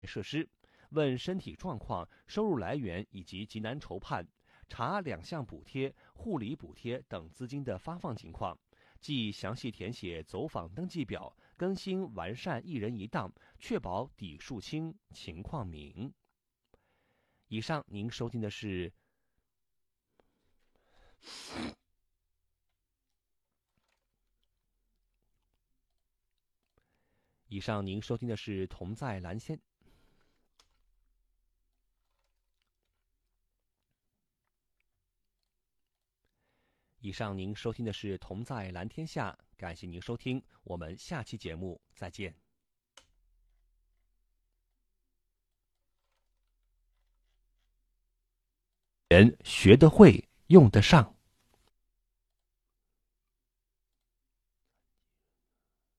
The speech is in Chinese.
设施，问身体状况、收入来源以及急难筹判，查两项补贴、护理补贴等资金的发放情况，即详细填写走访登记表，更新完善一人一档，确保底数清、情况明。以上您收听的是同在蓝天。以上您收听的是同在蓝天下，感谢您收听，我们下期节目再见。人学得会，用得上。